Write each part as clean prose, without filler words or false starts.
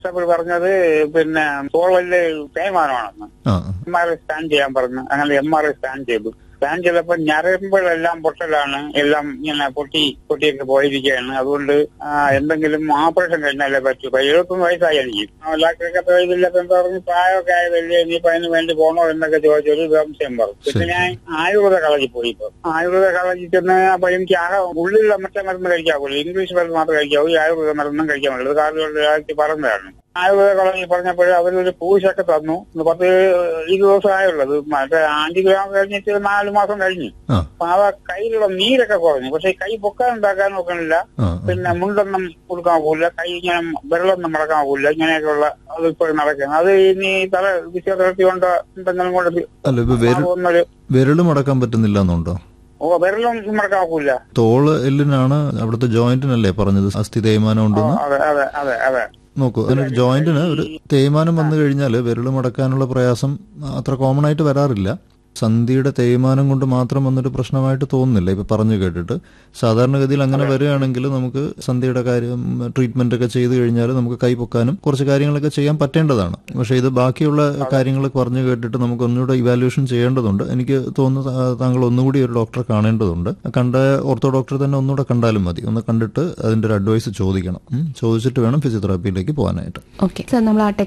അവർ പറഞ്ഞത് പിന്നെ തോളില് തേയ്മാനമാണെന്ന്. MRI scan ചെയ്യാൻ പറഞ്ഞു. അങ്ങനെ MRI സ്കാൻ ചെയ്തു. സ്കാൻ ചെയ്തപ്പോ ഞരമ്പുകളെല്ലാം പൊട്ടലാണ്, എല്ലാം ഇങ്ങനെ പൊട്ടിയൊക്കെ പോയിരിക്കുകയാണ്. അതുകൊണ്ട് എന്തെങ്കിലും ഓപ്പറേഷൻ കഴിഞ്ഞാലേ പറ്റൂ. 71 വയസ്സായിരിക്കും. ഡോക്ടറൊക്കെ ഇതില്ലപ്പോ എന്താ പറഞ്ഞു, പ്രായമൊക്കെ ആയതല്ലേ, ഇനിയിപ്പോ അതിന് വേണ്ടി പോകണോ എന്നൊക്കെ ചോദിച്ചൊരു സംശയം പറഞ്ഞു. പിന്നെ ഞാൻ ആയുർവേദ കളജിൽ പോയി. ഇപ്പൊ ആയുർവേദ കളജിൽ ചെന്ന് അപ്പൊ എനിക്ക് ഉള്ളിലുള്ള മറ്റേ മരുന്ന് കഴിക്കാവൂല്ലോ, ഇംഗ്ലീഷ് മരുന്ന് മാത്രമേ കഴിക്കാവൂ, ഈ ആയുർവേദ മരുന്നും കഴിക്കാൻ പറ്റില്ല. കാർഡിയോളജി പറഞ്ഞതാണ്. ആയുർവേദ കളഞ്ഞ് പറഞ്ഞപ്പോൾ അവരൊരു പൂശൊക്കെ തന്നു. 10-20 ദിവസം ആയുള്ളത്. മറ്റേ ആന്റിഗ്രാം കഴിഞ്ഞിട്ട് 4 മാസം കഴിഞ്ഞു. അപ്പൊ ആ കയ്യിലുള്ള നീരൊക്കെ കുറഞ്ഞു. പക്ഷെ കൈ പൊക്കാൻ ഉണ്ടാക്കാൻ നോക്കണില്ല. പിന്നെ മുണ്ടൊന്നും കൊടുക്കാൻ പോകില്ല, കൈ ഇങ്ങനെ വെള്ളമൊന്നും മടക്കാൻ പോകില്ല. ഇങ്ങനെയൊക്കെയുള്ള അത് ഇപ്പോഴും നടക്കുന്നത്. അത് ഇനി തല ഫിസിയോതെറാപ്പി കൊണ്ട് എന്തെങ്കിലും കൊണ്ട് വിരല് മടക്കാൻ പറ്റുന്നില്ല എന്നുണ്ടോ? വിരലും മടക്കാൻ പോകില്ല. തോള് എല്ലിനാണ്, അവിടുത്തെ ജോയിന്റിനല്ലേ പറഞ്ഞത് അസ്ഥി തേയ്മാനം ഉണ്ടെന്ന്? അതെ. നോക്കൂ, അതിനൊരു ജോയിന്റിന് ഒരു തേയ്മാനം വന്നു കഴിഞ്ഞാൽ വിരൽ മടക്കാനുള്ള പ്രയാസം അത്ര കോമൺ ആയിട്ട് വരാറില്ല. സന്ധിയുടെ തേയ്മാനം കൊണ്ട് മാത്രം വന്നൊരു പ്രശ്നമായിട്ട് തോന്നുന്നില്ല ഇപ്പൊ പറഞ്ഞു കേട്ടിട്ട്. സാധാരണഗതിയിൽ അങ്ങനെ വരികയാണെങ്കിൽ നമുക്ക് സന്ധിയുടെ കാര്യം ട്രീറ്റ്മെന്റ് ഒക്കെ ചെയ്തു കഴിഞ്ഞാൽ നമുക്ക് കൈ പൊക്കാനും കുറച്ച് കാര്യങ്ങളൊക്കെ ചെയ്യാൻ പറ്റേണ്ടതാണ്. പക്ഷെ ഇത് ബാക്കിയുള്ള കാര്യങ്ങൾ പറഞ്ഞു കേട്ടിട്ട് നമുക്ക് ഒന്നുകൂടെ ഇവാലുവേഷൻ ചെയ്യേണ്ടതുണ്ട്. എനിക്ക് തോന്നുന്നു താങ്കൾ ഒന്നുകൂടി ഒരു ഡോക്ടറെ കാണേണ്ടതുണ്ട്. കണ്ട ഓർത്തോ ഡോക്ടറെ തന്നെ ഒന്നുകൂടെ കണ്ടാലും മതി. ഒന്ന് കണ്ടിട്ട് അതിന്റെ ഒരു അഡ്വൈസ് ചോദിക്കണം. ചോദിച്ചിട്ട് വേണം ഫിസിയോതെറാപ്പിയിലേക്ക് പോകാനായിട്ട്. നമ്മൾ ആ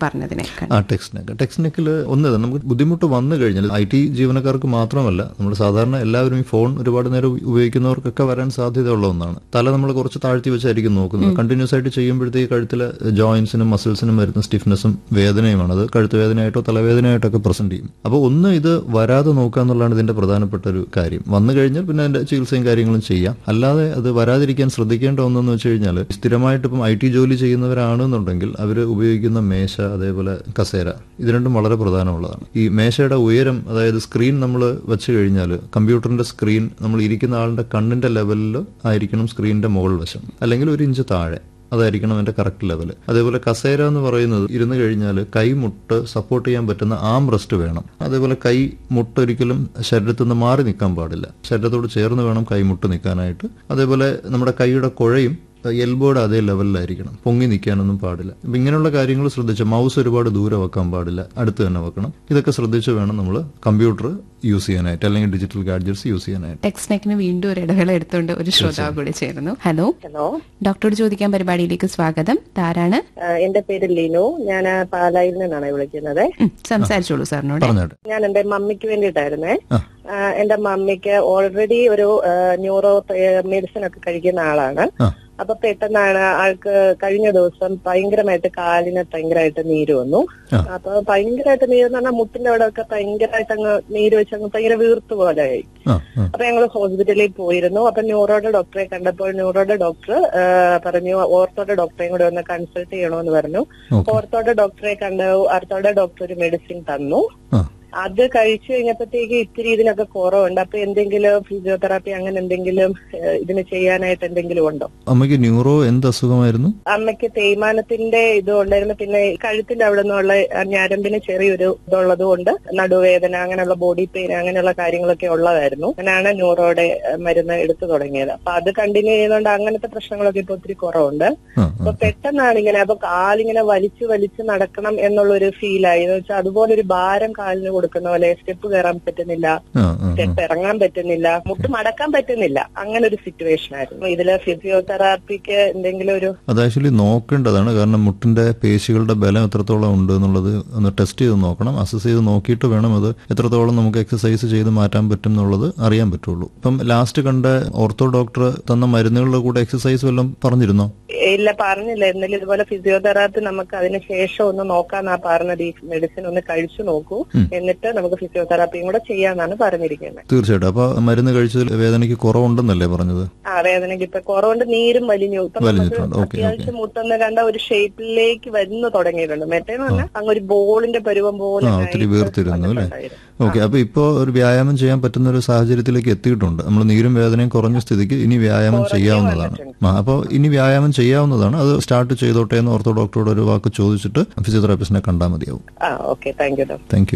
ടെക്സ്റ്റിനെക്കിൽ നമുക്ക് ബുദ്ധിമുട്ട് വന്നു കഴിഞ്ഞാൽ IT ജീവനക്കാർക്ക് മാത്രമല്ല, നമ്മൾ സാധാരണ എല്ലാവരും ഈ ഫോൺ ഒരുപാട് നേരം ഉപയോഗിക്കുന്നവർക്കൊക്കെ വരാൻ സാധ്യതയുള്ള ഒന്നാണ്. തല നമ്മൾ കുറച്ച് താഴ്ത്തി വെച്ചായിരിക്കും നോക്കുന്നത്. കണ്ടിന്യൂസ് ആയിട്ട് ചെയ്യുമ്പോഴത്തേക്ക് കഴുത്തിലെ ജോയിന്റ്സിനും മസിൽസിനും വരുന്ന സ്റ്റിഫ്നെസ്സും വേദനയുമാണ്. അത് കഴുത്ത് വേദനയായിട്ടോ തലവേദനയായിട്ടൊക്കെ പ്രസന്റ് ചെയ്യും. അപ്പോൾ ഒന്ന് ഇത് വരാതെ നോക്കുക എന്നുള്ളതാണ് ഇതിന്റെ പ്രധാനപ്പെട്ട ഒരു കാര്യം. വന്നു കഴിഞ്ഞാൽ പിന്നെ അതിന്റെ ചികിത്സയും കാര്യങ്ങളും ചെയ്യാം. അല്ലാതെ അത് വരാതിരിക്കാൻ ശ്രദ്ധിക്കേണ്ട ഒന്നെന്ന് വെച്ച് കഴിഞ്ഞാൽ, സ്ഥിരമായിട്ട് ഇപ്പം IT ജോലി ചെയ്യുന്നവരാണെന്നുണ്ടെങ്കിൽ അവർ ഉപയോഗിക്കുന്ന മേശ, അതേപോലെ കസേര, ഇത് രണ്ടും വളരെ പ്രധാനമുള്ളതാണ്. ഈ മേശയുടെ ഉയരം, അതായത് സ്ക്രീൻ നമ്മൾ വെച്ച് കഴിഞ്ഞാൽ കമ്പ്യൂട്ടറിന്റെ സ്ക്രീൻ നമ്മൾ ഇരിക്കുന്ന ആളുടെ കണ്ണിന്റെ ലെവലിൽ ആയിരിക്കണം സ്ക്രീനിന്റെ മുകൾ വശം, അല്ലെങ്കിൽ 1 ഇഞ്ച് താഴെ അതായിരിക്കണം അതിന്റെ കറക്റ്റ് ലെവൽ. അതേപോലെ കസേര എന്ന് പറയുന്നത് ഇരുന്ന് കഴിഞ്ഞാൽ കൈമുട്ട് സപ്പോർട്ട് ചെയ്യാൻ പറ്റുന്ന ആം റെസ്റ്റ് വേണം. അതേപോലെ കൈ മുട്ട് ഒരിക്കലും ശരീരത്തിൽ നിന്ന് മാറി നിൽക്കാൻ പാടില്ല, ശരീരത്തോട് ചേർന്ന് വേണം കൈമുട്ട് നിൽക്കാനായിട്ട്. അതേപോലെ നമ്മുടെ കൈയുടെ കുഴയും എൽബോയുടെ അതേ ലെവലിലായിരിക്കണം, പൊങ്ങി നിൽക്കാനൊന്നും പാടില്ല. അപ്പൊ ഇങ്ങനെയുള്ള കാര്യങ്ങൾ ശ്രദ്ധിച്ച്, മൗസ് ഒരുപാട് ദൂരെ വെക്കാൻ പാടില്ല, അടുത്ത് തന്നെ വെക്കണം. ഇതൊക്കെ ശ്രദ്ധിച്ച് വേണം നമ്മൾ കമ്പ്യൂട്ടർ യൂസ് ചെയ്യാനായിട്ട്, അല്ലെങ്കിൽ ഡിജിറ്റൽ ഗാഡ്ജറ്റ്സ് യൂസ് ചെയ്യാനായിട്ട്. ടെക്സ്നെക്കിന് വീണ്ടും ഒരു ഇടവേള എടുത്തുകൊണ്ട് ഒരു ശ്രോതാവ് കൂടി ചേരുന്നു. ഹലോ, ഡോക്ടറോട് ചോദിക്കാൻ പരിപാടിയിലേക്ക് സ്വാഗതം. ആരാണ്? എന്റെ പേര് ലിനു, ഞാൻ പാലായിൽ നിന്നാണ് വിളിക്കുന്നത്. സംസാരിച്ചോളൂ സാറിനോട്. ഞാൻ എന്റെ മമ്മിക്ക് വേണ്ടിയിട്ടായിരുന്നേ. എന്റെ മമ്മിക്ക് ഓൾറെഡി ഒരു ന്യൂറോ മെഡിസിൻ ഒക്കെ കഴിക്കുന്ന ആളാണ്. അപ്പൊ പെട്ടെന്നാണ് ആൾക്ക് കഴിഞ്ഞ ദിവസം ഭയങ്കരമായിട്ട് കാലിന് ഭയങ്കരമായിട്ട് നീര് വന്നു. അപ്പൊ ഭയങ്കരമായിട്ട് നീര് എന്ന് പറഞ്ഞാൽ മുട്ടിന്റെ അവിടെ ഒക്കെ ഭയങ്കരമായിട്ട് അങ്ങ് നീര് വെച്ച് അങ്ങ് ഭയങ്കര വീർത്ത് പോലെ ആയി. അപ്പൊ ഞങ്ങൾ ഹോസ്പിറ്റലിൽ പോയിരുന്നു. അപ്പൊ ന്യൂറോയുടെ ഡോക്ടറെ കണ്ടപ്പോൾ ന്യൂറോയുടെ ഡോക്ടർ പറഞ്ഞു ഓർത്തോയുടെ ഡോക്ടറെയും കൂടെ ഒന്ന് കൺസൾട്ട് ചെയ്യണമെന്ന് പറഞ്ഞു. ഓർത്തോയുടെ ഡോക്ടറെ കണ്ടു. ഓർത്തോയുടെ ഡോക്ടർ ഒരു മെഡിസിൻ തന്നു. അത് കഴിച്ചു കഴിഞ്ഞപ്പോഴത്തേക്ക് ഇത്തിരി ഇതിനൊക്കെ കുറവുണ്ട്. അപ്പൊ എന്തെങ്കിലും ഫിസിയോതെറാപ്പി അങ്ങനെ എന്തെങ്കിലും ഇതിന് ചെയ്യാനായിട്ട് എന്തെങ്കിലും ഉണ്ടോ? അമ്മയ്ക്ക് ന്യൂറോ എന്ത് അസുഖമായിരുന്നു? അമ്മയ്ക്ക് തേയ്മാനത്തിന്റെ ഇത് ഉണ്ടായിരുന്നു. പിന്നെ കഴുത്തിന്റെ അവിടെ നിന്നുള്ള ഞരമ്പിന് ചെറിയൊരു ഇതുള്ളത് കൊണ്ട് നടുവേദന, അങ്ങനെയുള്ള ബോഡി പെയിൻ, അങ്ങനെയുള്ള കാര്യങ്ങളൊക്കെ ഉള്ളതായിരുന്നു. അങ്ങനെയാണ് ന്യൂറോയുടെ മരുന്ന് എടുത്തു തുടങ്ങിയത്. അപ്പൊ അത് കണ്ടിന്യൂ ചെയ്യുന്നതുകൊണ്ട് അങ്ങനത്തെ പ്രശ്നങ്ങളൊക്കെ ഇപ്പൊ ഒത്തിരി കുറവുണ്ട്. അപ്പൊ പെട്ടെന്നാണ് ഇങ്ങനെ, അപ്പൊ കാലിങ്ങനെ വലിച്ചു വലിച്ച് നടക്കണം എന്നുള്ളൊരു ഫീലായി. എന്ന് വെച്ചാൽ അതുപോലെ ഒരു ഭാരം കാലിന് കൊടുക്കുന്ന പോലെ, സ്റ്റെപ്പ് കയറാൻ പറ്റുന്നില്ല, സ്റ്റെപ്പ് ഇറങ്ങാൻ പറ്റുന്നില്ല, മുട്ട് മടക്കാൻ പറ്റുന്നില്ല, അങ്ങനെ ഒരു സിറ്റുവേഷൻ ആയിരുന്നു. ഇതില് ഫിസിയോതെറാപ്പിക്ക് എന്തെങ്കിലും ഒരു അത് ആക്ച്വലി നോക്കേണ്ടതാണ്. കാരണം മുട്ടിന്റെ പേശികളുടെ ബലം എത്രത്തോളം ഉണ്ട് എന്നുള്ളത് ഒന്ന് ടെസ്റ്റ് ചെയ്ത് നോക്കണം. അസസ് ചെയ്ത് നോക്കിയിട്ട് വേണം അത് എത്രത്തോളം നമുക്ക് എക്സസൈസ് ചെയ്ത് മാറ്റാൻ പറ്റും എന്നുള്ളത് അറിയാൻ പറ്റുള്ളൂ. ഇപ്പം ലാസ്റ്റ് കണ്ട ഓർത്തോ ഡോക്ടർ തന്ന മരുന്നുകളുടെ കൂടെ എക്സസൈസ് വല്ലതും പറഞ്ഞിരുന്നോ? ഇല്ല, പറഞ്ഞില്ല. എന്നാലും ഇതുപോലെ ഫിസിയോതെറാപ്പി നമുക്ക് അതിന് ശേഷം ഒന്ന് നോക്കാന്നാ പറഞ്ഞത്. ഈ മെഡിസിൻ ഒന്ന് കഴിച്ചു നോക്കൂ, എന്നിട്ട് നമുക്ക് ഫിസിയോതെറാപ്പിയും കൂടെ ചെയ്യാന്നാണ് പറഞ്ഞിരിക്കുന്നത്. തീർച്ചയായിട്ടും. അപ്പൊ മരുന്ന് കഴിച്ചതിൽ വേദനയ്ക്ക് കുറവുണ്ടെന്നല്ലേ പറഞ്ഞത്? വേദനയ്ക്ക് ഇപ്പൊ കുറവുണ്ട്, നീരും വലിഞ്ഞു. അത്യാവശ്യം മുട്ടെന്ന് കണ്ട ഒരു ഷേപ്പിലേക്ക് വരുന്നു തുടങ്ങിയിട്ടുണ്ട്. മറ്റേന്ന് പറഞ്ഞാൽ അങ്ങ് ഒരു ബോളിന്റെ പരുവം പോലെ ഒത്തിരി വീർത്തിരുന്നു അല്ലേ? ഓക്കെ. അപ്പൊ ഇപ്പൊ ഒരു വ്യായാമം ചെയ്യാൻ പറ്റുന്ന ഒരു സാഹചര്യത്തിലേക്ക് എത്തിയിട്ടുണ്ട്. നമ്മൾ നീരും വേദനയും കുറഞ്ഞ സ്ഥിതിക്ക് ഇനി വ്യായാമം ചെയ്യാവുന്നതാണ്. അപ്പോൾ ഇനി വ്യായാമം ചെയ്യാവുന്നതാണ്. അത് സ്റ്റാർട്ട് ചെയ്തോട്ടെ എന്ന് ഓർത്തോ ഡോക്ടറോട് ഒരു വാക്ക് ചോദിച്ചിട്ട് ഫിസിയോതെറാപ്പിസ്റ്റിനെ കണ്ടാൽ മതിയാവും. Thank you. അപ്പോൾ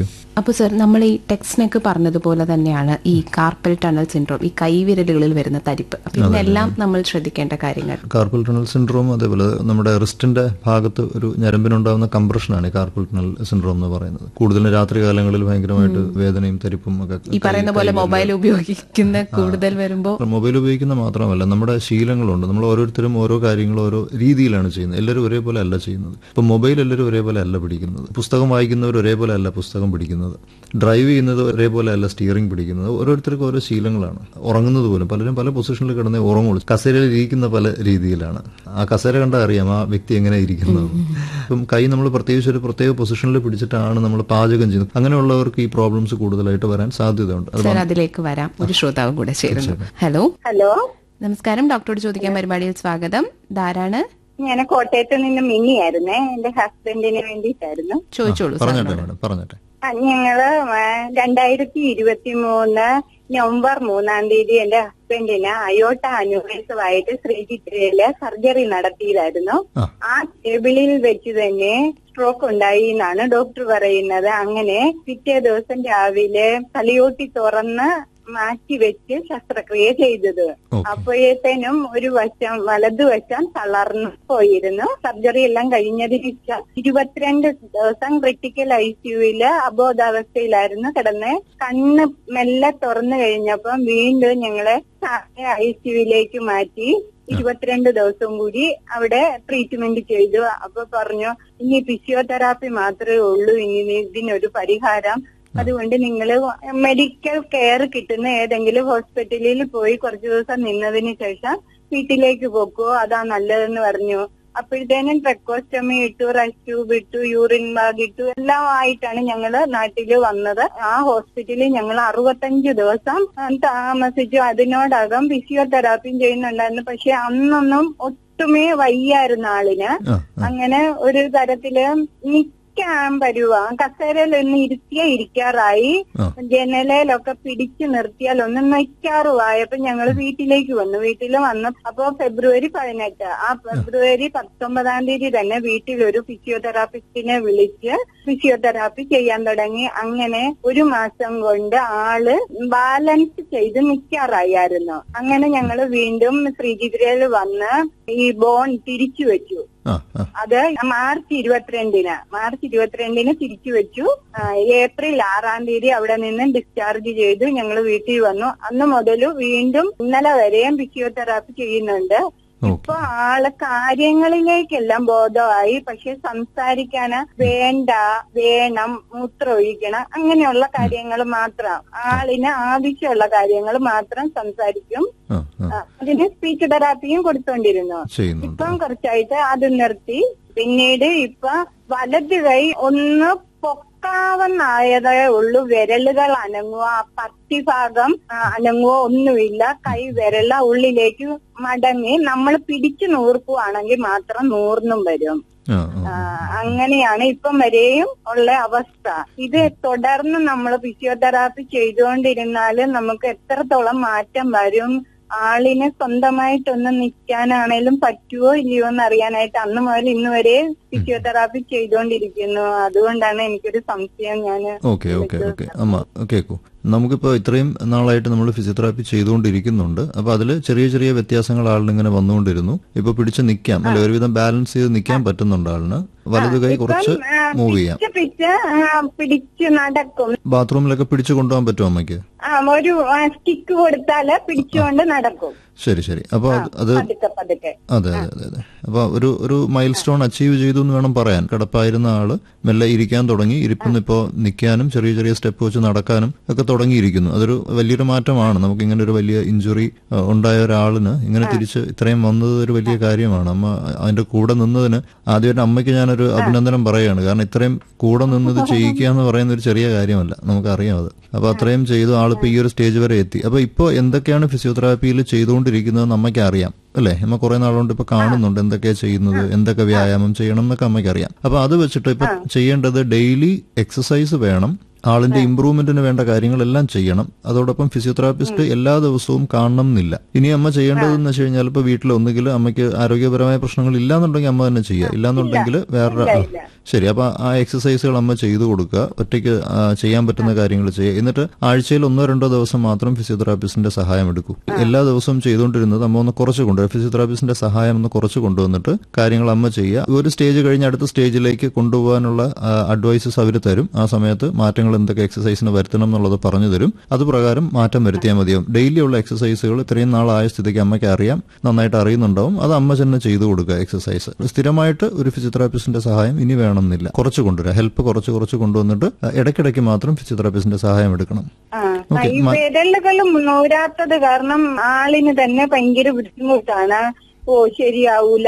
അപ്പൊ സർ, നമ്മൾ ഈ ടെക്സ്റ്റിനൊക്കെ പറഞ്ഞതുപോലെ തന്നെയാണ് ഈ കാർപ്പൽ ടണൽ സിൻഡ്രോം, ഈ കൈവിരലുകളിൽ വരുന്ന തരിപ്പ്. അപ്പൊ ഇതിനെല്ലാം നമ്മൾ ശ്രദ്ധിക്കേണ്ട കാര്യങ്ങൾ. കാർപ്പൽ ടണൽ സിൻഡ്രോം അതേപോലെ നമ്മുടെ റിസ്റ്റിന്റെ ഭാഗത്ത് ഒരു ഞരമ്പിനുണ്ടാകുന്ന കംപ്രഷനാണ് ഈ കാർപ്പൽ ടണൽ സിൻഡ്രോം എന്ന് പറയുന്നത്. കൂടുതലും രാത്രി കാലങ്ങളിൽ ഭയങ്കരമായിട്ട് വേദനയും തരിപ്പും ഒക്കെ. ഈ പറയുന്ന പോലെ മൊബൈൽ ഉപയോഗിക്കുന്ന കൂടുതൽ വരുമ്പോൾ, മൊബൈൽ ഉപയോഗിക്കുന്ന മാത്രമല്ല, നമ്മുടെ ശീലങ്ങളുണ്ട്. നമ്മൾ ഓരോരുത്തരും ഓരോ കാര്യങ്ങളും ഓരോ രീതിയിലാണ് ചെയ്യുന്നത്. എല്ലാവരും ഒരേപോലെ അല്ല ചെയ്യുന്നത്. ഇപ്പൊ മൊബൈൽ എല്ലാവരും ഒരേപോലെ അല്ല പിടിക്കുന്നത്. പുസ്തകം വായിക്കുന്നവർ ഒരേപോലെ അല്ല പുസ്തകം പിടിക്കുന്നത്. ഡ്രൈവ് ചെയ്യുന്നത് ഒരേപോലെ അല്ല സ്റ്റിയറിംഗ് പിടിക്കുന്നത്. ഓരോരുത്തർക്കും ഓരോ ശീലങ്ങളാണ്. ഉറങ്ങുന്നത് പോലും പലരും പല പൊസിഷനിൽ കിടന്നേ ഉറങ്ങുള്ളൂ. കസേരയിൽ ഇരിക്കുന്ന പല രീതിയിലാണ്. ആ കസേര കണ്ടാൽ അറിയാം ആ വ്യക്തി എങ്ങനെ ഇരിക്കുന്നത്. ഇപ്പം കൈ നമ്മൾ പ്രത്യേകിച്ച് ഒരു പ്രത്യേക പൊസിഷനിൽ പിടിച്ചിട്ടാണ് നമ്മൾ പാചകം ചെയ്യുന്നത്. അങ്ങനെയുള്ളവർക്ക് ഈ പ്രോബ്ലംസ് കൂടുതലായിട്ട് വരാൻ സാധ്യതയുണ്ട്. അതിലേക്ക് വരാം. ഒരു ശ്രോതാവ് കൂടെ ചേരുന്നു. ഹലോ. നമസ്കാരം, ഡോക്ടറോട് ചോദിക്കാൻ പരിപാടിയിൽ സ്വാഗതം. ധാരാണ്? ഞാൻ കോട്ടയത്ത് നിന്ന് മിന്നിയായിരുന്നേ. എന്റെ ഹസ്ബൻഡിന് വേണ്ടിയിട്ടായിരുന്നു. ചോദിച്ചോളൂ. പറഞ്ഞോട്ടെ. ഞങ്ങള് 2023 നവംബർ 3-ാം തീയതി എന്റെ ഹസ്ബൻഡിന് അയോട്ട അന്യൂറിസമായിട്ട് ശ്രീചിത്രയില് സർജറി നടത്തിയതായിരുന്നു. ആ ടേബിളിൽ വെച്ച് തന്നെ സ്ട്രോക്ക് ഉണ്ടായി എന്നാണ് ഡോക്ടർ പറയുന്നത്. അങ്ങനെ പിറ്റേ ദിവസം രാവിലെ തലയോട്ടി തുറന്ന് മാറ്റിവെച്ച് ശസ്ത്രക്രിയ ചെയ്തത്. അപ്പോഴത്തേനും ഒരു വശം, വലതുവശം തളർന്നു പോയിരുന്നു. സർജറി എല്ലാം കഴിഞ്ഞതിന് ശേഷം 22 ദിവസം ക്രിട്ടിക്കൽ ICUവില് അബോധാവസ്ഥയിലായിരുന്നു കിടന്ന്. കണ്ണ് മെല്ലെ തുറന്നു കഴിഞ്ഞപ്പം വീണ്ടും ഞങ്ങളെ ICUവിലേക്ക് മാറ്റി 22 ദിവസം കൂടി അവിടെ ട്രീറ്റ്മെന്റ് ചെയ്തു. അപ്പൊ പറഞ്ഞു, ഇനി ഫിസിയോതെറാപ്പി മാത്രമേ ഉള്ളൂ, ഇനി ഇതിനൊരു പരിഹാരം. അതുകൊണ്ട് നിങ്ങൾ മെഡിക്കൽ കെയർ കിട്ടുന്ന ഏതെങ്കിലും ഹോസ്പിറ്റലിൽ പോയി കുറച്ചു ദിവസം നിന്നതിന് ശേഷം വീട്ടിലേക്ക് പോക്കോ, അതാ നല്ലതെന്ന് പറഞ്ഞു. അപ്പോഴത്തേനും ട്രെക്കോസ്റ്റമി ഇട്ടു, റെസ്റ്റ് ട്യൂബ് ഇട്ടു, യൂറിൻ ബാഗ് ഇട്ടു, എല്ലാം ആയിട്ടാണ് ഞങ്ങള് നാട്ടില് വന്നത്. ആ ഹോസ്പിറ്റലിൽ ഞങ്ങൾ 65 ദിവസം താമസിച്ചു. അതിനോടകം ഫിസിയോതെറാപ്പിയും ചെയ്യുന്നുണ്ടായിരുന്നു. പക്ഷെ അന്നൊന്നും ഒട്ടുമേ വയ്യായിരുന്നു ആളിന്. അങ്ങനെ ഒരു തരത്തില് വരുവാ, കസേരയിലൊന്ന് ഇരിക്കാറായി, ജനലയിലൊക്കെ പിടിച്ചു നിർത്തിയാൽ ഒന്ന് നിൽക്കാറുമായപ്പോ ഞങ്ങൾ വീട്ടിലേക്ക് വന്നു. അപ്പോ ഫെബ്രുവരി 18, ആ ഫെബ്രുവരി 19-ാം തീയതി തന്നെ വീട്ടിലൊരു ഫിസിയോതെറാപ്പിസ്റ്റിനെ വിളിച്ച് ഫിസിയോതെറാപ്പി ചെയ്യാൻ തുടങ്ങി. അങ്ങനെ ഒരു മാസം കൊണ്ട് ആള് ബാലൻസ് ചെയ്ത് നിൽക്കാറായിരുന്നു. അങ്ങനെ ഞങ്ങള് വീണ്ടും ശ്രീചിത്രയിൽ വന്ന് ഈ ബോൺ തിരിച്ചു വെച്ചു. അത് മാർച്ച് 22-ന് തിരിച്ചു വെച്ചു. ഏപ്രിൽ 6-ാം തീയതി അവിടെ നിന്ന് ഡിസ്ചാർജ് ചെയ്തു. ഞങ്ങൾ വീട്ടിൽ വന്നു. അന്ന് മുതൽ വീണ്ടും ഇന്നലെ വരെയും ഫിസിയോതെറാപ്പി ചെയ്യുന്നുണ്ട്. ഇപ്പൊ ആള് കാര്യങ്ങളിലേക്കെല്ലാം ബോധമായി. പക്ഷെ സംസാരിക്കാന് വേണ്ട, വേണം, മൂത്രം ഒഴിക്കണം, അങ്ങനെയുള്ള കാര്യങ്ങൾ മാത്രം, ആളിന് ആവശ്യമുള്ള കാര്യങ്ങൾ മാത്രം സംസാരിക്കും. അതിന് സ്പീച്ച് തെറാപ്പിയും കൊടുത്തോണ്ടിരുന്നു. ഇപ്പം കുറച്ചായിട്ട് അത് നിർത്തി. പിന്നീട് ഇപ്പൊ വലത് കൈ ഒന്ന് പൊക്കാവുന്നായതേ ഉള്ളൂ. വിരലുകൾ അനങ്ങുക, പത്തിഭാഗം അനങ്ങുക ഒന്നുമില്ല. കൈ വിരല ഉള്ളിലേക്ക് മടങ്ങി നമ്മൾ പിടിച്ചു നൂർക്കുവാണെങ്കിൽ മാത്രം നൂർന്നും വരും. അങ്ങനെയാണ് ഇപ്പം വരെയും ഉള്ള അവസ്ഥ. ഇത് തുടർന്ന് നമ്മൾ ഫിസിയോതെറാപ്പി ചെയ്തുകൊണ്ടിരുന്നാല് നമുക്ക് എത്രത്തോളം മാറ്റം വരും, ആളിനെ സ്വന്തമായിട്ടൊന്ന് നിൽക്കാനാണേലും പറ്റുമോ ഇല്ലയോ എന്ന് അറിയാനായിട്ട് അന്ന് മുതൽ ഇന്ന് വരെ ഫിസിയോതെറാപ്പി ചെയ്തുകൊണ്ടിരിക്കുന്നു. അതുകൊണ്ടാണ് എനിക്കൊരു സംശയം. അമ്മ കേക്കൂ, നമുക്കിപ്പോ ഇത്രയും നാളായിട്ട് നമ്മൾ ഫിസിയോതെറാപ്പി ചെയ്തുകൊണ്ടിരിക്കുന്നുണ്ട്. അപ്പൊ അതില് ചെറിയ ചെറിയ വ്യത്യാസങ്ങൾ ആളിന് ഇങ്ങനെ വന്നുകൊണ്ടിരുന്നു. ഇപ്പൊ പിടിച്ച് നിൽക്കാം അല്ലെ, ഒരുവിധം ബാലൻസ് ചെയ്ത് നിൽക്കാൻ പറ്റുന്നുണ്ട് ആളിന്. വലതു കൈ കുറച്ച് മൂവ് ചെയ്യാം, പിടിച്ച് നടക്കും. ബാത്റൂമിലൊക്കെ പിടിച്ചു കൊണ്ടുപോകാൻ പറ്റുമോ അമ്മയ്ക്ക്? ഒരു സ്റ്റിക്ക് കൊടുത്താല് പിടിച്ചുകൊണ്ട് നടക്കും. ശരി. അപ്പൊ അത് അതെ. അപ്പൊ ഒരു മൈൽ സ്റ്റോൺ അച്ചീവ് ചെയ്തു എന്ന് വേണം പറയാൻ. കിടപ്പായിരുന്ന ആള് മെല്ലെ ഇരിക്കാൻ തുടങ്ങി. ഇരിപ്പിന്ന് ഇപ്പോ നിൽക്കാനും ചെറിയ ചെറിയ സ്റ്റെപ്പ് വെച്ച് നടക്കാനും ഒക്കെ തുടങ്ങിയിരിക്കുന്നു. അതൊരു വലിയൊരു മാറ്റമാണ്. നമുക്ക് ഇങ്ങനെ ഒരു വലിയ ഇഞ്ചുറി ഉണ്ടായ ഒരാളിന് ഇങ്ങനെ തിരിച്ച് ഇത്രയും വന്നത് ഒരു വലിയ കാര്യമാണ്. അമ്മ അതിന്റെ കൂടെ നിന്നതിന് ആദ്യമായിട്ട് അമ്മയ്ക്ക് ഞാനൊരു അഭിനന്ദനം പറയുകയാണ്. കാരണം ഇത്രയും കൂടെ നിന്നത് ചെയ്യിക്കുക എന്ന് പറയുന്ന ഒരു ചെറിയ കാര്യമല്ല, നമുക്കറിയാം അത്. അപ്പൊ അത്രയും ചെയ്തു ആളിപ്പോ ഈ ഒരു സ്റ്റേജ് വരെ എത്തി. അപ്പൊ ഇപ്പൊ എന്തൊക്കെയാണ് ഫിസിയോതെറാപ്പിയിൽ ചെയ്തുകൊണ്ടിരിക്കുന്നതെന്ന് അമ്മയ്ക്ക് അറിയാം അല്ലെ? അമ്മ കുറെ നാളുകൊണ്ട് ഇപ്പൊ കാണുന്നുണ്ട് എന്തൊക്കെയാ ചെയ്യുന്നത്, എന്തൊക്കെ വ്യായാമം ചെയ്യണം എന്നൊക്കെ അമ്മയ്ക്ക് അറിയാം. അപ്പൊ അത് വെച്ചിട്ട് ഇപ്പൊ ചെയ്യേണ്ടത് ഡെയിലി എക്സസൈസ് വേണം. ആളിന്റെ ഇംപ്രൂവ്മെന്റിന് വേണ്ട കാര്യങ്ങളെല്ലാം ചെയ്യണം. അതോടൊപ്പം ഫിസിയോതെറാപ്പിസ്റ്റ് എല്ലാ ദിവസവും കാണണം എന്നില്ല. ഇനി അമ്മ ചെയ്യേണ്ടതെന്ന് വെച്ച് കഴിഞ്ഞാൽ ഇപ്പൊ വീട്ടിൽ ഒന്നുകിൽ അമ്മയ്ക്ക് ആരോഗ്യപരമായ പ്രശ്നങ്ങൾ ഇല്ലാന്നുണ്ടെങ്കിൽ അമ്മ തന്നെ ചെയ്യുക, ഇല്ലാന്നുണ്ടെങ്കിൽ വേറെ ശരി. അപ്പൊ ആ എക്സസൈസുകൾ അമ്മ ചെയ്തു കൊടുക്കുക, ഒറ്റയ്ക്ക് ചെയ്യാൻ പറ്റുന്ന കാര്യങ്ങൾ ചെയ്യുക. എന്നിട്ട് ആഴ്ചയിൽ 1-2 ദിവസം മാത്രം ഫിസിയോതെറാപ്പിസ്റ്റിന്റെ സഹായം എടുക്കൂ. എല്ലാ ദിവസവും ചെയ്തുകൊണ്ടിരുന്നത് അമ്മ ഒന്ന് കുറച്ച് കൊണ്ടുവരിക, ഫിസിയോതെറാപ്പിസ്റ്റിന്റെ സഹായം ഒന്ന് കുറച്ച് കൊണ്ടുവന്നിട്ട് കാര്യങ്ങൾ അമ്മ ചെയ്യുക. ഒരു സ്റ്റേജ് കഴിഞ്ഞ് അടുത്ത സ്റ്റേജിലേക്ക് കൊണ്ടുപോകാനുള്ള അഡ്വൈസസ് അവർ തരും. ആ സമയത്ത് മാറ്റങ്ങൾ എന്തൊക്കെ എക്സസൈസിന് വരുത്തണം എന്നുള്ളത് പറഞ്ഞു തരും. അതുപ്രകാരം മാറ്റം വരുത്തിയാൽ മതിയാവും. ഡെയിലി ഉള്ള എക്സസൈസുകൾ ഇത്രയും നാളായ സ്ഥിതിക്ക് അമ്മയ്ക്ക് അറിയാം, നന്നായിട്ട് അറിയുന്നുണ്ടാവും. അത് അമ്മ തന്നെ ചെയ്തു കൊടുക്കുക. എക്സസൈസ് സ്ഥിരമായിട്ട് ഒരു ഫിസിയോതെറാപ്പിസ്റ്റിന്റെ സഹായം ഇനി വേണമെന്നില്ല, കുറച്ച് കൊണ്ടുവരിക. ഹെൽപ്പ് കുറച്ച് കൊണ്ടുവന്നിട്ട് ഇടയ്ക്കിടയ്ക്ക് മാത്രം ഫിസിയോതെറാപ്പിസ്റ്റിന്റെ സഹായം എടുക്കണം. വിരലുകളും നൂരാത്തത് കാരണം ആളിന് തന്നെ ഭയങ്കര ബുദ്ധിമുട്ടാണ്. ശരിയാവൂല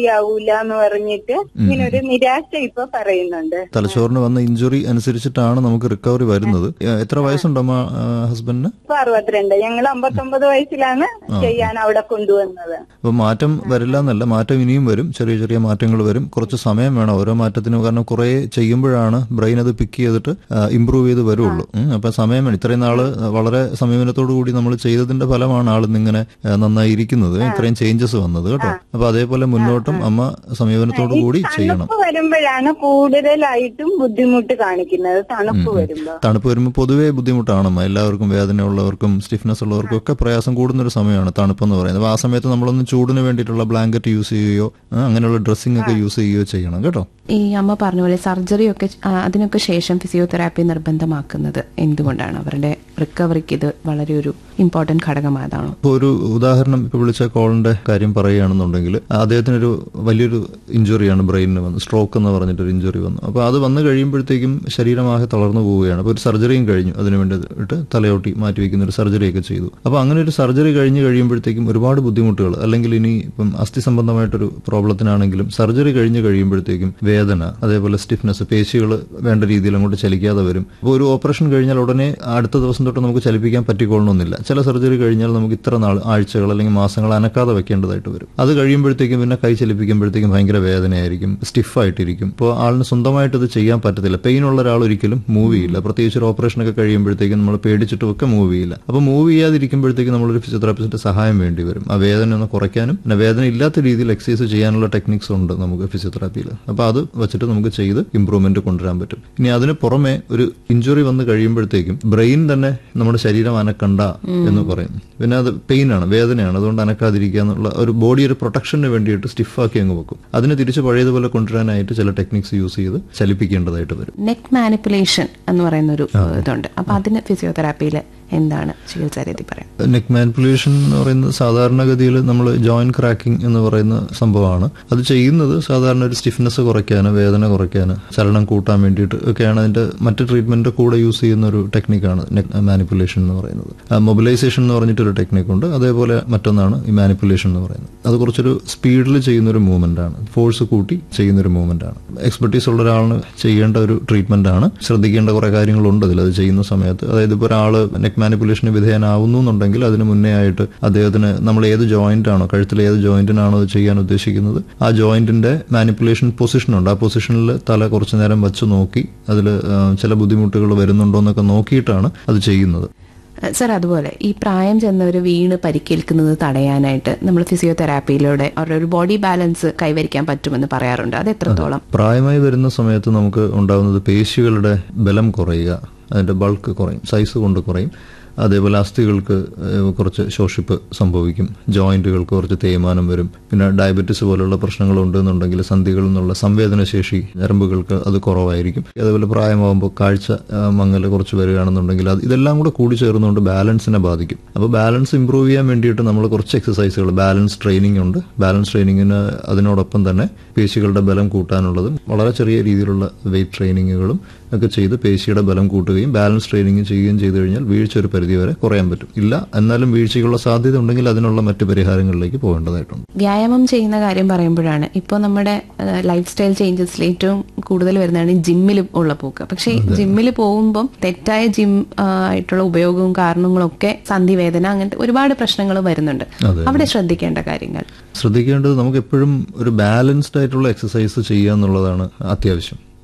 എന്ന് പറഞ്ഞിട്ട് ഇങ്ങനെ ഒരു നിരാശ ഇപ്പൊ പറയുന്നുണ്ട്. തലച്ചോറിന് വന്ന ഇഞ്ചുറി അനുസരിച്ചിട്ടാണ് നമുക്ക് റിക്കവറി വരുന്നത്. എത്ര വയസ്സുണ്ടമ്മ ഹസ്ബൻഡിന്? 62. ഞങ്ങൾ 59 വയസ്സിലാണ് ചെയ്യാൻ അവിടെ കൊണ്ടുവന്നത്. അപ്പൊ മാറ്റം വരില്ല എന്നല്ല, മാറ്റം ഇനിയും വരും. ചെറിയ ചെറിയ മാറ്റങ്ങൾ വരും. കുറച്ച് സമയം വേണം ഓരോ മാറ്റത്തിനും. കാരണം കുറെ ചെയ്യുമ്പോഴാണ് ബ്രെയിൻ അത് പിക്ക് ചെയ്തിട്ട് ഇമ്പ്രൂവ് ചെയ്ത് വരുള്ളൂ. അപ്പൊ സമയം വേണം. ഇത്രയും നാള് വളരെ സമീപനത്തോടു കൂടി നമ്മൾ ചെയ്തതിന്റെ ഫലമാണ് ആളിന്നിങ്ങനെ നന്നായി ഇരിക്കുന്നത്, ഇത്രയും ചേഞ്ചസ് വന്നത് കേട്ടോ. അപ്പൊ അതേപോലെ മുന്നോട്ടും അമ്മ സമീപനത്തോടു കൂടി ചെയ്യണം. വരുമ്പോഴാണ് കൂടുതലായിട്ടും ബുദ്ധിമുട്ട് കാണിക്കുന്നത്. തണുപ്പ് വരുമ്പോൾ പൊതുവേ ബുദ്ധിമുട്ടാണമ്മ. എല്ലാവർക്കും, വേദനയുള്ളവർക്കും സ്റ്റിഫ്നെസ് ഉള്ളവർക്കും ഒക്കെ പ്രയാസം കൂടുന്നൊരു സമയമാണ് തണുപ്പെന്ന് പറയുന്നത്. അപ്പൊ ആ സമയത്ത് നമ്മളൊന്ന് ചൂടിന് വേണ്ടിയിട്ടുള്ള ബ്ലാങ്കറ്റ് യൂസ് ചെയ്യുകയോ അങ്ങനെയുള്ള ഡ്രസ്സിംഗ് ഒക്കെ യൂസ് ചെയ്യുകയോ ചെയ്യണം കേട്ടോ. ഈ അമ്മ പറഞ്ഞ പോലെ സർജറി ഒക്കെ അതിനൊക്കെ ശേഷം ഫിസിയോതെറാപ്പി നിർബന്ധമാക്കുന്നത് എന്തുകൊണ്ടാണ്? അവരുടെ റിക്കവറിക്ക് ഇത് വളരെ ഒരു ഇമ്പോർട്ടന്റ് ഘടകമായതാണോ? ഇപ്പോൾ ഒരു ഉദാഹരണം, ഇപ്പൊ വിളിച്ച കോളിന്റെ കാര്യം പറയുകയാണെന്നുണ്ടെങ്കിൽ അദ്ദേഹത്തിനൊരു വലിയൊരു ഇഞ്ചുറിയാണ് ബ്രെയിനിന് വന്നു, സ്ട്രോക്ക് എന്ന് പറഞ്ഞിട്ടൊരു ഇഞ്ചുറി വന്നു. അപ്പൊ അത് വന്നു കഴിയുമ്പോഴത്തേക്കും ശരീരമാകെ തളർന്നു പോവുകയാണ്. അപ്പൊ ഒരു സർജറിയും കഴിഞ്ഞു, അതിനു വേണ്ടിയിട്ട് തലയോട്ടി മാറ്റിവെക്കുന്ന ഒരു സർജറിയൊക്കെ ചെയ്തു. അപ്പൊ അങ്ങനെ ഒരു സർജറി കഴിഞ്ഞ് കഴിയുമ്പോഴത്തേക്കും ഒരുപാട് ബുദ്ധിമുട്ടുകൾ, അല്ലെങ്കിൽ ഇനി ഇപ്പം അസ്ഥി സംബന്ധമായിട്ടൊരു പ്രോബ്ലത്തിനാണെങ്കിലും സർജറി കഴിഞ്ഞ് കഴിയുമ്പോഴത്തേക്കും വേദന, അതേപോലെ സ്റ്റിഫ്നെസ്, പേശികൾ വേണ്ട രീതിയിൽ അങ്ങോട്ട് ചലിക്കാതെ വരും. അപ്പോൾ ഒരു ഓപ്പറേഷൻ കഴിഞ്ഞാൽ ഉടനെ അടുത്ത ദിവസം തൊട്ട് നമുക്ക് ചലിപ്പിക്കാൻ പറ്റിക്കൊള്ളണമെന്നില്ല. ചില സർജറി കഴിഞ്ഞാൽ നമുക്ക് ഇത്ര നാൾ, ആഴ്ചകൾ അല്ലെങ്കിൽ മാസങ്ങൾ അനക്കാതെ വെക്കേണ്ടതായിട്ട് വരും. അത് കഴിയുമ്പോഴത്തേക്കും പിന്നെ കൈ ചലിപ്പിക്കുമ്പോഴത്തേക്കും ഭയങ്കര വേദനയായിരിക്കും, സ്റ്റിഫായിട്ടിരിക്കും. ഇപ്പോൾ ആളിന് സ്വന്തമായിട്ട് ഇത് ചെയ്യാൻ പറ്റത്തില്ല. പെയിൻ ഉള്ള ഒരാൾ ഒരിക്കലും മൂവ് ചെയ്യില്ല. പ്രത്യേകിച്ച് ഒരു ഓപ്പറേഷനൊക്കെ കഴിയുമ്പോഴത്തേക്കും നമ്മൾ പേടിച്ചിട്ടും ഒക്കെ മൂവ് ചെയ്യില്ല. അപ്പോൾ മൂവ് ചെയ്യാതിരിക്കുമ്പോഴത്തേക്കും നമ്മളൊരു ഫിസിയോതെറാപ്പിസ്റ്റിന്റെ സഹായം വേണ്ടി വരും. ആ വേദന ഒന്ന് കുറയ്ക്കാനും പിന്നെ വേദന ഇല്ലാത്ത രീതിയിൽ എക്സസൈസ് ചെയ്യാനുള്ള ടെക്നിക്സ് ഉണ്ട് നമുക്ക് ഫിസിയോതെറാപ്പിയിൽ. അപ്പോൾ അത് വെച്ചിട്ട് നമുക്ക് ചെയ്ത് ഇംപ്രൂവ്മെന്റ് കൊണ്ടുവരാൻ പറ്റും. ഇനി അതിന് പുറമെ ഒരു ഇഞ്ചുറി വന്ന് കഴിയുമ്പോഴത്തേക്കും ബ്രെയിൻ തന്നെ നമ്മുടെ ശരീരം അനക്കണ്ട എന്ന് പറയും. പിന്നെ അത് പെയിനാണ്, വേദനയാണ്, അതുകൊണ്ട് അനക്കാതിരിക്കുക എന്നുള്ള ഒരു ബോഡി ഒരു പ്രൊട്ടക്ഷന് വേണ്ടിയിട്ട് സ്റ്റിഫാക്കി അങ്ങ് വെക്കും. അതിന് തിരിച്ച് പഴയതുപോലെ കൊണ്ടുവരാനായിട്ട് ചില ടെക്നിക്സ് യൂസ് ചെയ്ത് ചലിപ്പിക്കേണ്ടതായിട്ട് വരും. നെക്ക് മാനിപ്പുലേഷൻ എന്ന് പറയുന്ന ഒരു ഇതുണ്ട്. അപ്പൊ അതിന് ഫിസിയോതെറാപ്പിയിൽ എന്താണ് ചികിത്സാ രീതി പറയാം? നെക്ക് മാനിപ്പുലേഷൻ എന്ന് പറയുന്നത് സാധാരണഗതിയിൽ നമ്മൾ ജോയിന്റ് ക്രാക്കിംഗ് എന്ന് പറയുന്ന സംഭവമാണ്. അത് ചെയ്യുന്നത് സാധാരണ ഒരു സ്റ്റിഫ്നെസ് കുറയ്ക്കാന്, വേദന കുറയ്ക്കാന്, ചലനം കൂട്ടാൻ വേണ്ടിയിട്ട് ഒക്കെയാണ്. അതിന്റെ മറ്റ് ട്രീറ്റ്മെന്റ് കൂടെ യൂസ് ചെയ്യുന്ന ഒരു ടെക്നിക്കാണ് നെക്ക് മാനിപ്പുലേഷൻ എന്ന് പറയുന്നത്. മൊബിലൈസേഷൻ എന്ന് പറഞ്ഞിട്ടൊരു ടെക്നിക്കുണ്ട്, അതേപോലെ മറ്റൊന്നാണ് ഈ മാനിപ്പുലേഷൻ എന്ന് പറയുന്നത്. അത് കുറച്ചൊരു സ്പീഡിൽ ചെയ്യുന്ന ഒരു മൂവ്മെന്റ് ആണ്, ഫോഴ്സ് കൂട്ടി ചെയ്യുന്ന ഒരു മൂവ്മെന്റ് ആണ്. എക്സ്പെർട്ടീസ് ഉള്ള ഒരാളിന് ചെയ്യേണ്ട ഒരു ട്രീറ്റ്മെന്റ് ആണ്. ശ്രദ്ധിക്കേണ്ട കുറെ കാര്യങ്ങളുണ്ട് അതിൽ. അത് ചെയ്യുന്ന സമയത്ത്, അതായത് ഇപ്പോൾ ഒരാൾ നെക്ക് മാനിപ്പുലേഷന് വിധേയനാവുന്നു എന്നുണ്ടെങ്കിൽ അതിന് മുന്നേ ആയിട്ട് അദ്ദേഹത്തിന് നമ്മൾ ഏത് ജോയിന്റ് ആണോ, കഴുത്തിലെ ഏത് ജോയിന്റിനാണോ അത് ചെയ്യാൻ ഉദ്ദേശിക്കുന്നത്, ആ ജോയിന്റിന്റെ മാനിപ്പുലേഷൻ പൊസിഷനുണ്ട്. ആ പൊസിഷനിൽ തല കുറച്ചു നേരം വെച്ച് നോക്കി അതിൽ ചില ബുദ്ധിമുട്ടുകൾ വരുന്നുണ്ടോ എന്നൊക്കെ നോക്കിയിട്ടാണ് അത് ചെയ്യുന്നത്. സർ, അതുപോലെ ഈ പ്രായം ചെന്നവർ വീണ് പരിക്കേൽക്കുന്നത് തടയാനായിട്ട് നമ്മൾ ഫിസിയോതെറാപ്പിയിലൂടെ അവരുടെ ഒരു ബോഡി ബാലൻസ് കൈവരിക്കാൻ പറ്റുമെന്ന് പറയാറുണ്ട്. അത് എത്രത്തോളം? പ്രായമായി വരുന്ന സമയത്ത് നമുക്ക് ഉണ്ടാകുന്നത് പേശികളുടെ ബലം കുറയുക, അതിന്റെ ബൾക്ക് കുറയും, സൈസ് കൊണ്ട് കുറയും. അതേപോലെ അസ്ഥികൾക്ക് കുറച്ച് ശോഷിപ്പ് സംഭവിക്കും, ജോയിന്റുകൾക്ക് കുറച്ച് തേയ്മാനം വരും. പിന്നെ ഡയബറ്റിസ് പോലുള്ള പ്രശ്നങ്ങൾ ഉണ്ടെന്നുണ്ടെങ്കിൽ സന്ധികളിൽ നിന്നുള്ള സംവേദനശേഷി ഞരമ്പുകൾക്ക് അത് കുറവായിരിക്കും. അതേപോലെ പ്രായമാകുമ്പോൾ കാഴ്ച മങ്ങൽ കുറച്ച് വരികയാണെന്നുണ്ടെങ്കിൽ ഇതെല്ലാം കൂടെ കൂടി ചേർന്നുകൊണ്ട് ബാലൻസിനെ ബാധിക്കും. അപ്പോൾ ബാലൻസ് ഇംപ്രൂവ് ചെയ്യാൻ വേണ്ടിയിട്ട് നമ്മൾ കുറച്ച് എക്സസൈസുകൾ, ബാലൻസ് ട്രെയിനിങ് ഉണ്ട്. ബാലൻസ് ട്രെയിനിങ്ങിന് അതിനോടൊപ്പം തന്നെ പേശികളുടെ ബലം കൂട്ടാനുള്ളതും വളരെ ചെറിയ രീതിയിലുള്ള വെയിറ്റ് ട്രെയിനിങ്ങുകളും ഒക്കെ ചെയ്ത് പേശിയുടെ ബലം കൂട്ടുകയും ബാലൻസ് ട്രെയിനിങ് ചെയ്യുകയും ചെയ്തു കഴിഞ്ഞാൽ വീഴ്ച ഒരു പരിധി വരെ കുറയാൻ പറ്റും. ഇല്ല എന്നാലും വീഴ്ചയ്ക്കുള്ള സാധ്യത ഉണ്ടെങ്കിൽ അതിനുള്ള മറ്റു പരിഹാരങ്ങളിലേക്ക് പോകേണ്ടതായിട്ടുണ്ട്. വ്യായാമം ചെയ്യുന്ന കാര്യം പറയുമ്പോഴാണ് ഇപ്പോൾ നമ്മുടെ ലൈഫ് സ്റ്റൈൽ ചേഞ്ചസിൽ ഏറ്റവും കൂടുതൽ വരുന്നതാണ് ജിമ്മിൽ ഉള്ള പോക്ക്. പക്ഷേ ജിമ്മിൽ പോകുമ്പം തെറ്റായ ജിം ആയിട്ടുള്ള ഉപയോഗവും കാരണങ്ങളും ഒക്കെ സന്ധിവേദന, അങ്ങനത്തെ ഒരുപാട് പ്രശ്നങ്ങൾ വരുന്നുണ്ട്. അവിടെ ശ്രദ്ധിക്കേണ്ട കാര്യങ്ങൾ? ശ്രദ്ധിക്കേണ്ടത് നമുക്ക് എപ്പോഴും ഒരു ബാലൻസ്ഡ് ആയിട്ടുള്ള എക്സസൈസ് ചെയ്യുക എന്നുള്ളതാണ് അത്യാവശ്യം.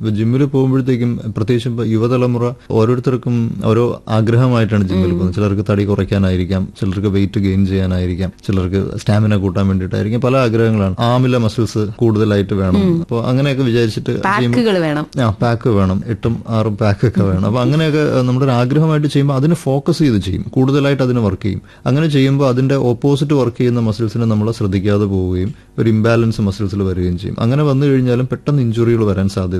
ഇപ്പൊ ജിമ്മിൽ പോകുമ്പോഴത്തേക്കും പ്രത്യേകിച്ചും ഇപ്പൊ യുവതലമുറ ഓരോരുത്തർക്കും ഓരോ ആഗ്രഹമായിട്ടാണ് ജിമ്മിൽ പോകുന്നത്. ചിലർക്ക് തടി കുറയ്ക്കാനായിരിക്കാം, ചിലർക്ക് വെയിറ്റ് ഗെയിൻ ചെയ്യാനായിരിക്കാം, ചിലർക്ക് സ്റ്റാമിന കൂട്ടാൻ വേണ്ടിയിട്ടായിരിക്കും, പല ആഗ്രഹങ്ങളാണ്. ആമിലെ മസിൽസ് കൂടുതലായിട്ട് വേണം. അപ്പോൾ അങ്ങനെയൊക്കെ വിചാരിച്ചിട്ട് പാക്ക് വേണം, 8, 6 പാക്കൊക്കെ വേണം. അപ്പൊ അങ്ങനെയൊക്കെ നമ്മുടെ ഒരു ആഗ്രഹമായിട്ട് ചെയ്യുമ്പോൾ അതിന് ഫോക്കസ് ചെയ്ത് ചെയ്യും, കൂടുതലായിട്ട് അതിന് വർക്ക് ചെയ്യും. അങ്ങനെ ചെയ്യുമ്പോൾ അതിന്റെ ഓപ്പോസിറ്റ് വർക്ക് ചെയ്യുന്ന മസിൽസിനെ നമ്മൾ ശ്രദ്ധിക്കാതെ പോവുകയും ഒരു ഇംബാലൻസ് മസിൽസിൽ വരികയും ചെയ്യും. അങ്ങനെ വന്നു കഴിഞ്ഞാലും പെട്ടെന്ന് ഇഞ്ചുറികൾ വരാൻ സാധ്യത